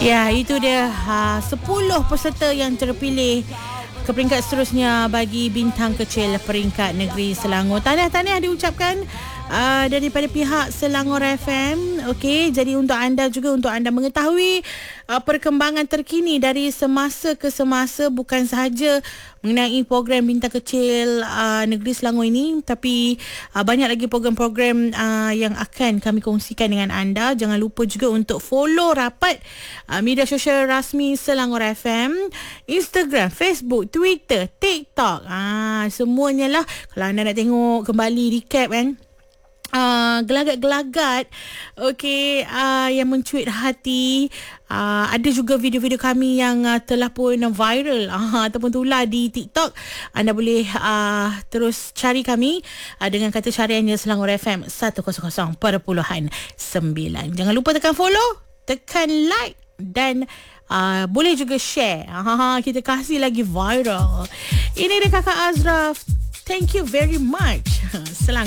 Ya, itu dia 10 peserta yang terpilih ke peringkat seterusnya bagi Bintang Kecil peringkat negeri Selangor. Tahniah diucapkan daripada pihak Selangor FM. Okey, jadi untuk anda mengetahui perkembangan terkini dari semasa ke semasa, bukan sahaja mengenai program Bintang Kecil negeri Selangor ini, tapi banyak lagi program-program yang akan kami kongsikan dengan anda. Jangan lupa juga untuk follow rapat media sosial rasmi Selangor FM, Instagram, Facebook, Twitter, TikTok. Semuanya lah. Kalau anda nak tengok kembali recap kan, gelagat-gelagat yang mencuit hati. Ada juga video-video kami yang telah pun viral ataupun tular di TikTok. Anda boleh terus cari kami dengan kata cariannya Selangor FM 100.9. Jangan lupa tekan follow, tekan like dan boleh juga share. Kita kasih lagi viral. Ini dia Kakak Azraf. Thank you very much. Selangor.